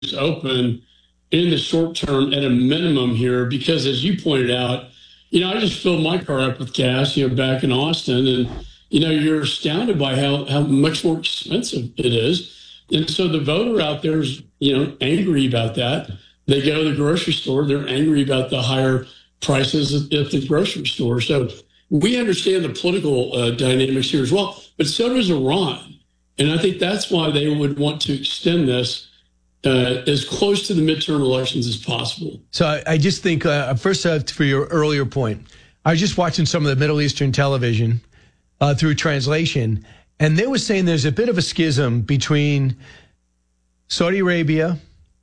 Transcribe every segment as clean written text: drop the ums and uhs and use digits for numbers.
open in the short term at a minimum here, because as you pointed out, I just filled my car up with gas, back in Austin, and, you're astounded by how much more expensive it is. And so the voter out there is, angry about that. They go to the grocery store, they're angry about the higher prices at the grocery store. So we understand the political dynamics here as well, but so does Iran. And I think that's why they would want to extend this as close to the midterm elections as possible. So I just think, first for your earlier point, I was just watching some of the Middle Eastern television through translation, and they were saying there's a bit of a schism between Saudi Arabia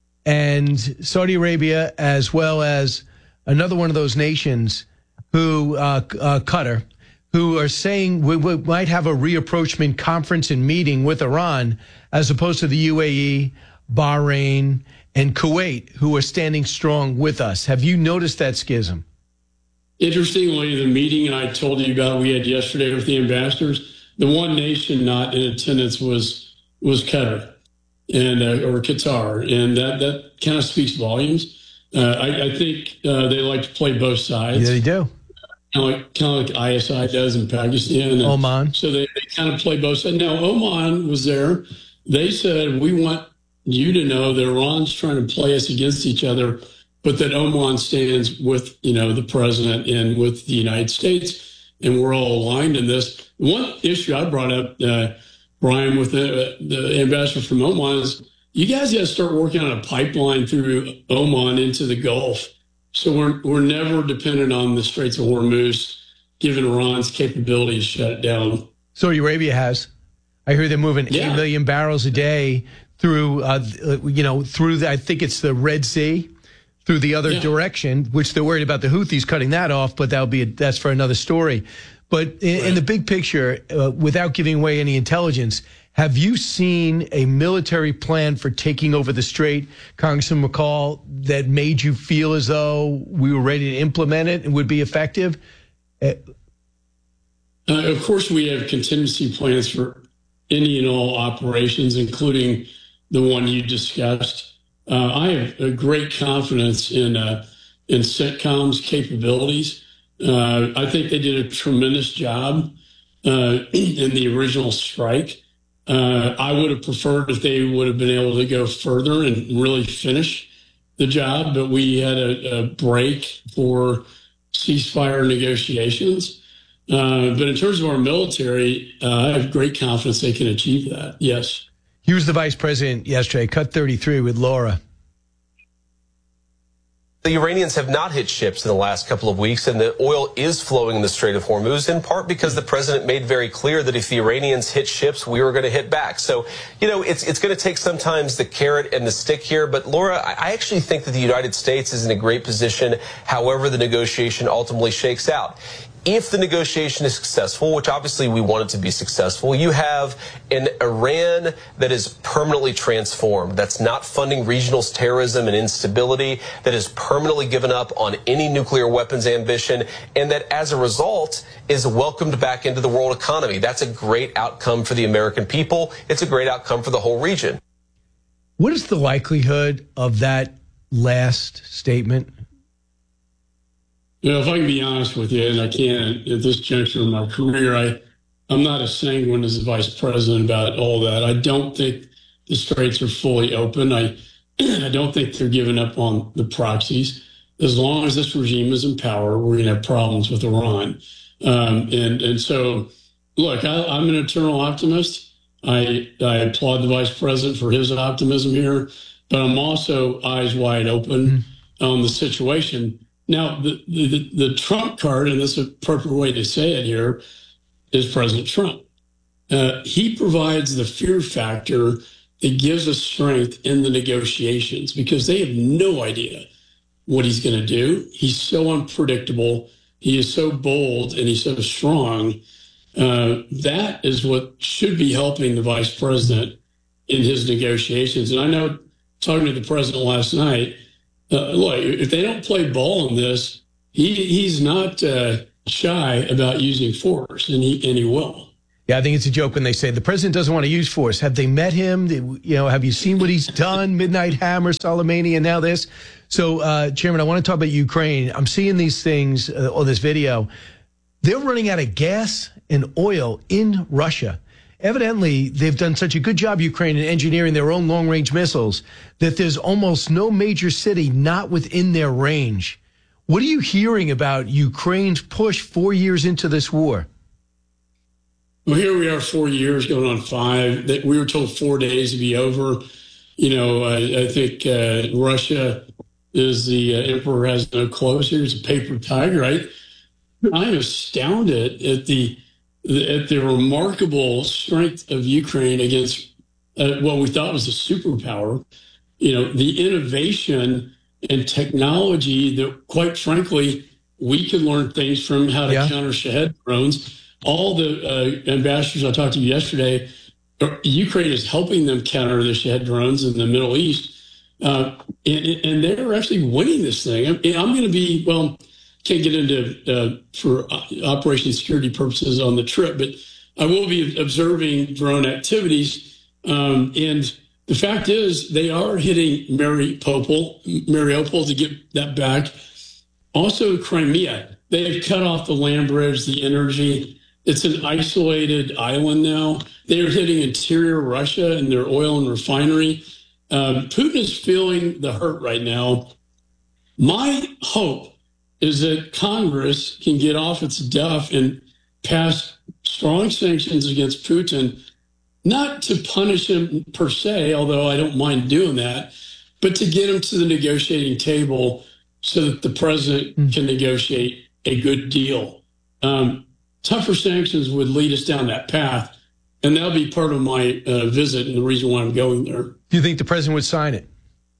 as well as another one of those nations who, Qatar, who are saying we might have a reapproachment conference and meeting with Iran as opposed to the UAE, Bahrain, and Kuwait, who are standing strong with us. Have you noticed that schism? Interestingly, the meeting I told you about we had yesterday with the ambassadors, the one nation not in attendance was Qatar and or Qatar, and that kind of speaks volumes. I think they like to play both sides. Yeah, they do. Kind of like ISI does in Pakistan. And Oman. So they kind of play both sides. Now, Oman was there. They said, we want you to know that Iran's trying to play us against each other, but that Oman stands with, the president and with the United States, and we're all aligned in this. One issue I brought up, Brian, with the ambassador from Oman is you guys got to start working on a pipeline through Oman into the Gulf. So we're never dependent on the Straits of Hormuz, given Iran's capability to shut it down. Saudi Arabia has. I hear they're moving 8 million barrels a day through, I think it's the Red Sea, through the other direction, which they're worried about the Houthis cutting that off, but that's for another story. But in the big picture, without giving away any intelligence, have you seen a military plan for taking over the Strait, Congressman McCall, that made you feel as though we were ready to implement it and would be effective? Of course, we have contingency plans for any and all operations, including the one you discussed. I have a great confidence in CENTCOM's capabilities. I think they did a tremendous job in the original strike. I would have preferred if they would have been able to go further and really finish the job, but we had a break for ceasefire negotiations. But in terms of our military, I have great confidence they can achieve that. Yes. He was the vice president yesterday, Cut 33 with Laura. The Iranians have not hit ships in the last couple of weeks, and the oil is flowing in the Strait of Hormuz, in part because the president made very clear that if the Iranians hit ships, we were going to hit back. So, it's going to take sometimes the carrot and the stick here. But, Laura, I actually think that the United States is in a great position, however the negotiation ultimately shakes out. If the negotiation is successful, which obviously we want it to be successful, you have an Iran that is permanently transformed, that's not funding regional terrorism and instability, that has permanently given up on any nuclear weapons ambition, and that as a result is welcomed back into the world economy. That's a great outcome for the American people. It's a great outcome for the whole region. What is the likelihood of that last statement? If I can be honest with you, and I can at this juncture in my career, I'm not as sanguine as the vice president about all that. I don't think the straits are fully open. I don't think they're giving up on the proxies. As long as this regime is in power, we're going to have problems with Iran. And so, look, I'm an eternal optimist. I applaud the vice president for his optimism here, but I'm also eyes wide open on the situation. Now, the Trump card, and that's the appropriate way to say it here, is President Trump. He provides the fear factor that gives us strength in the negotiations because they have no idea what he's going to do. He's so unpredictable. He is so bold and he's so strong. That is what should be helping the vice president in his negotiations. And I know, talking to the president last night, look, if they don't play ball in this, he's not shy about using force, and he will. Yeah, I think it's a joke when they say the president doesn't want to use force. Have they met him? Have you seen what he's done? Midnight Hammer, Soleimani, and now this. So, Chairman, I want to talk about Ukraine. I'm seeing these things on this video. They're running out of gas and oil in Russia. Evidently, they've done such a good job, Ukraine, in engineering their own long-range missiles that there's almost no major city not within their range. What are you hearing about Ukraine's push 4 years into this war? Well, here we are 4 years going on 5. That we were told 4 days to be over. I think Russia is the emperor has no clothes. Here's a paper tiger, right? I'm astounded at the remarkable strength of Ukraine against what we thought was a superpower. The innovation and technology that, quite frankly, we could learn things from how to counter Shahed drones. All the ambassadors I talked to yesterday, Ukraine is helping them counter the Shahed drones in the Middle East. And they're actually winning this thing. I'm going to be, can't get into for operation security purposes on the trip, but I will be observing drone activities. And the fact is they are hitting Mariupol to get that back. Also Crimea, they've cut off the land bridge, the energy. It's an isolated island now. They're hitting interior Russia and their oil and refinery. Putin is feeling the hurt right now. My hope is that Congress can get off its duff and pass strong sanctions against Putin, not to punish him per se, although I don't mind doing that, but to get him to the negotiating table so that the president can negotiate a good deal. Tougher sanctions would lead us down that path, and that'll be part of my visit and the reason why I'm going there. Do you think the president would sign it?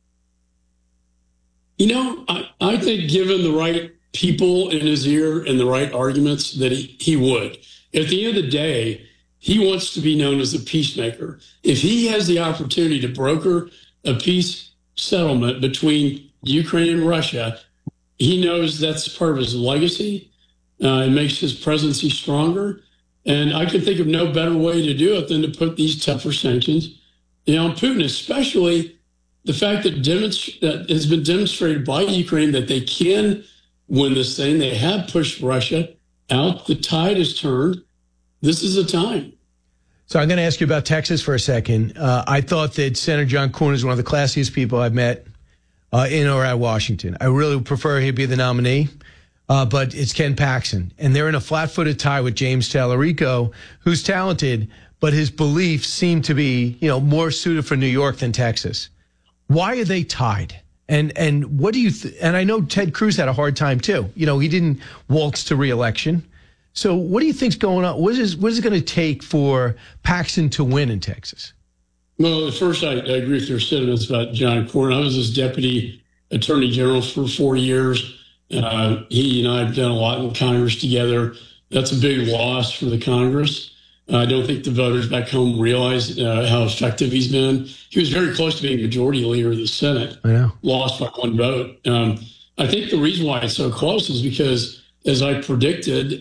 I think given the right people in his ear and the right arguments that he would. At the end of the day, he wants to be known as a peacemaker. If he has the opportunity to broker a peace settlement between Ukraine and Russia, he knows that's part of his legacy. It makes his presidency stronger. And I can think of no better way to do it than to put these tougher sanctions on Putin, especially the fact that that has been demonstrated by Ukraine that they can win this thing. They have pushed Russia out. The tide has turned. This is the time. So I'm going to ask you about Texas for a second. I thought that Senator John Cornyn is one of the classiest people I've met in or at Washington. I really prefer he'd be the nominee, but it's Ken Paxton. And they're in a flat-footed tie with James Talarico, who's talented, but his beliefs seem to be, more suited for New York than Texas. Why are they tied? And what do you and I know Ted Cruz had a hard time too. He didn't waltz to re-election. So what do you think's going on? What is it going to take for Paxton to win in Texas? Well, first, I agree with your sentiments about John Cornyn. I was his deputy attorney general for 4 years. He and I have done a lot in Congress together. That's a big loss for the Congress. I don't think the voters back home realize how effective he's been. He was very close to being majority leader of the Senate. I know. Lost by 1 vote. I think the reason why it's so close is because, as I predicted,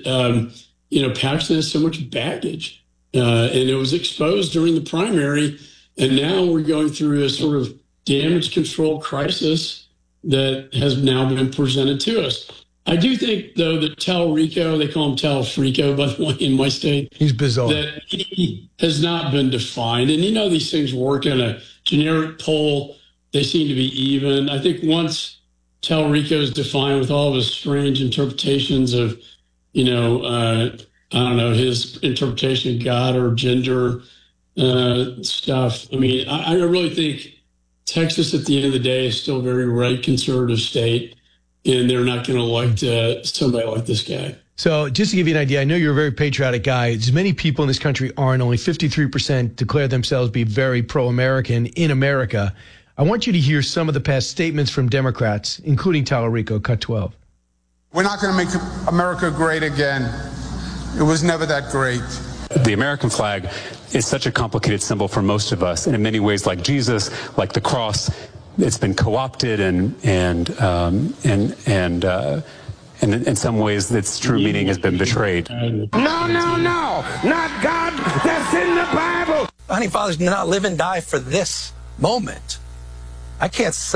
Paxton has so much baggage. And it was exposed during the primary. And now we're going through a sort of damage control crisis that has now been presented to us. I do think, though, that Talarico, they call him Talafrico, by the way, in my state. He's bizarre. That he has not been defined. And these things work in a generic poll. They seem to be even. I think once Talarico is defined with all of his strange interpretations of, his interpretation of God or gender stuff. I really think Texas, at the end of the day, is still a very right conservative state. And they're not going to elect somebody like this guy. So just to give you an idea, I know you're a very patriotic guy. As many people in this country aren't. Only 53% declare themselves to be very pro-American in America. I want you to hear some of the past statements from Democrats, including Talarico, cut 12. We're not going to make America great again. It was never that great. The American flag is such a complicated symbol for most of us. And in many ways, like Jesus, like the cross, it's been co-opted and And in some ways, its true meaning has been betrayed. No, not God. That's in the Bible. Founding fathers did not live and die for this moment. I can't